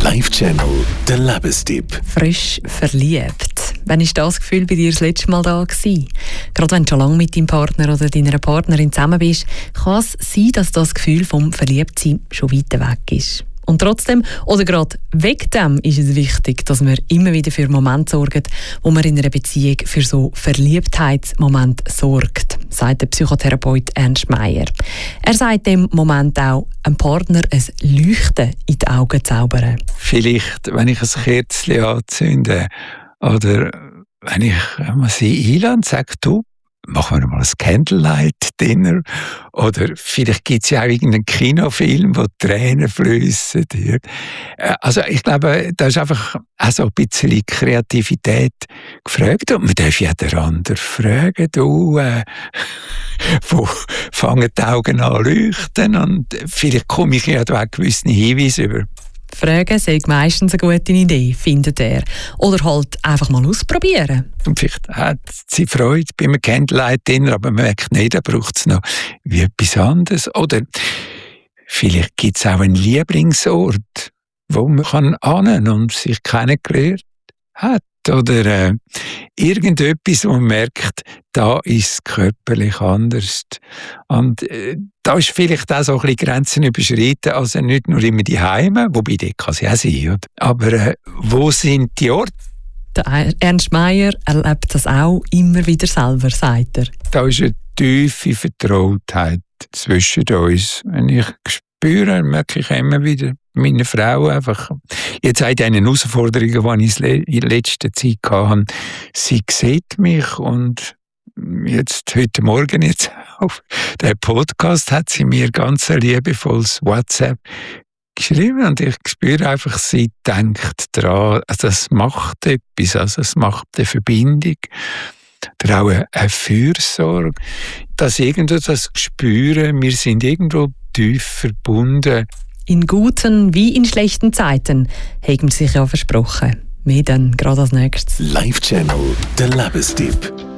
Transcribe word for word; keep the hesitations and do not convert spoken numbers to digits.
Live-Channel, der Lebenstipp. Frisch verliebt. Wann war das Gefühl bei dir das letzte Mal da gewesen? Gerade wenn du schon lange mit deinem Partner oder deiner Partnerin zusammen bist, kann es sein, dass das Gefühl vom Verliebtsein schon weit weg ist. Und trotzdem, oder gerade wegen dem, ist es wichtig, dass wir immer wieder für Momente sorgen, wo man in einer Beziehung für so Verliebtheitsmomente sorgt, sagt der Psychotherapeut Ernst Meier. Er sagt dem Moment auch, einem Partner ein Leuchten in die Augen zaubern. Vielleicht, wenn ich ein Kerzchen anzünde oder wenn ich sie einlade und sage, du, machen wir mal ein Candlelight-Dinner. Oder vielleicht gibt es ja auch irgendeinen Kinofilm, wo Tränen fließen. Also ich glaube, da ist einfach auch so ein bisschen Kreativität gefragt. Und man darf ja den anderen fragen, du, äh, wo fangen die Augen an zu leuchten? Und vielleicht komme ich ja da auch gewisse Hinweise über. Fragen sei meistens eine gute Idee, findet er. Oder halt einfach mal ausprobieren. Und vielleicht hat sie Freude bei einem Candlelight-Dinner, aber man merkt nicht, da braucht es noch wie etwas anderes. Oder vielleicht gibt es auch einen Lieblingsort, wo man kann hin und sich kennengelernt hat. Oder äh, irgendetwas, wo man merkt, da ist es körperlich anders. Und äh, da ist vielleicht auch so ein bisschen Grenzen überschritten, also nicht nur immer die Heime, wobei die kann sie auch sein, oder? Aber äh, wo sind die Orte? Der Ernst Meier erlebt das auch immer wieder selber, sagt er. Da ist eine tiefe Vertrautheit zwischen uns. Wenn ich spüre, merke ich immer wieder, meine Frau einfach, jetzt auch in diesen Herausforderungen, die ich in letzter Zeit hatte, sie sieht mich und jetzt, heute Morgen jetzt auf den Podcast hat sie mir ganz ein liebevolles WhatsApp geschrieben und ich spüre einfach, sie denkt daran, also es macht etwas, also es macht eine Verbindung, oder auch eine Fürsorge, dass irgendwo das spüren, wir sind irgendwo tief verbunden. In guten wie in schlechten Zeiten haben sie sich ja versprochen. Wir dann gerade als nächstes. Live-Channel, der Lebenstipp.